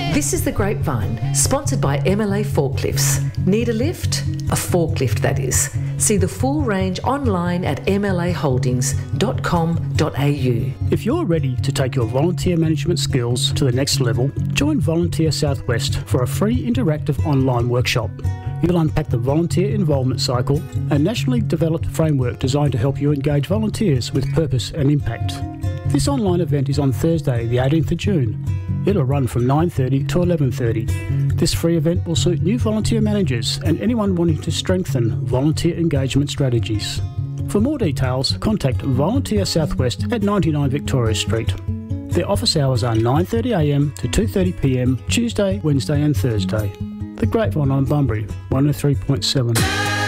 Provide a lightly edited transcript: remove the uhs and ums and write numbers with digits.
This is The Grapevine, sponsored by MLA Forklifts. Need a lift? A forklift, that is. See the full range online at mlaholdings.com.au. If you're ready to take your volunteer management skills to the next level, join Volunteer Southwest for a free interactive online workshop. You'll unpack the volunteer involvement cycle, a nationally developed framework designed to help you engage volunteers with purpose and impact. This online event is on Thursday, the 18th of June. It'll run from 9:30 to 11:30. This free event will suit new volunteer managers and anyone wanting to strengthen volunteer engagement strategies. For more details, contact Volunteer Southwest at 99 Victoria Street. Their office hours are 9:30am to 2:30pm, Tuesday, Wednesday and Thursday. The Grapevine on Bunbury, 103.7.